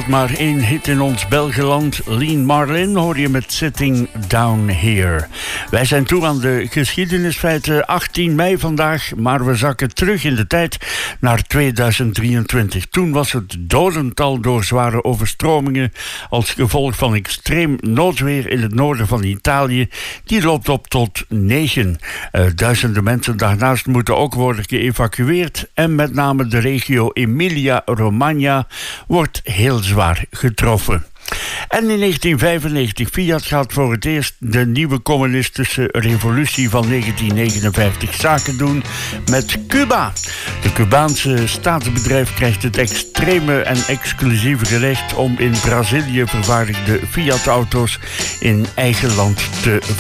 had maar één hit in ons Belgeland. Lean Marlin hoor je met Sitting Down Here. Wij zijn toe aan de geschiedenisfeiten. 18 mei vandaag, maar we zakken terug in de tijd naar 2023. Toen was het dodental door zware overstromingen als gevolg van extreem noodweer in het noorden van Italië. Die loopt op tot 9. Duizenden mensen daarnaast moeten ook worden geëvacueerd. En met name de regio Emilia-Romagna wordt heel zwaar getroffen. En in 1995, Fiat gaat voor het eerst de nieuwe communistische revolutie van 1959 zaken doen met Cuba. De Cubaanse staatsbedrijf krijgt het extreme en exclusieve recht om in Brazilië vervaardigde Fiat-auto's in eigen land te